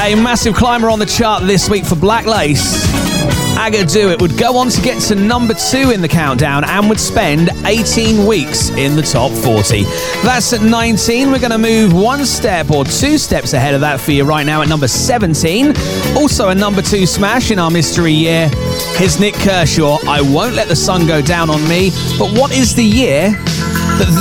A massive climber on the chart this week for Black Lace. Agadoo It would go on to get to number 2 in the countdown and would spend 18 weeks in the top 40. That's at 19. We're going to move 1 step or 2 steps ahead of that for you right now at number 17. Also a number 2 smash in our mystery year. Here's Nick Kershaw, I Won't Let the Sun Go Down on Me. But what is the year